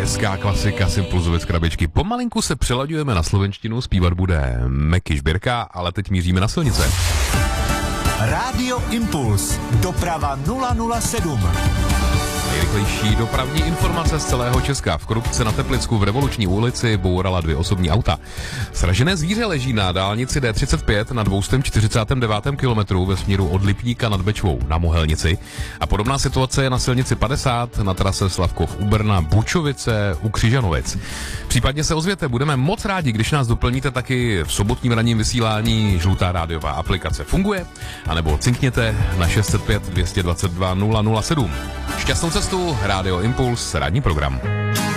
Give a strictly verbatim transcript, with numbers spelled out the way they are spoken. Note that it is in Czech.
hezká klasika z Impulzovec krabičky. Pomalinku se přelaďujeme na slovenštinu, zpívat bude Meky Žbírka, ale teď míříme na silnice. Rádio Impuls, doprava nula nula sedm. Nejrychlejší dopravní informace z celého Česka. V Krupce na Teplicku v Revoluční ulici bourala dvě osobní auta. Sražené zvíře leží na dálnici D třicet pět na dvě stě čtyřicet devět kilometrů ve směru od Lipníka nad Bečvou na Mohelnici. A podobná situace je na silnici padesát na trase Slavkov u Brna, Bučovice u Křižanovic. Případně se ozvěte, budeme moc rádi, když nás doplníte taky v sobotním ranním vysílání. Žlutá rádiová aplikace funguje, anebo cinkněte na šest set pět dvě dvacet dva nula nula sedm. Šťastnou cestu, Rádio Impuls, ranní program.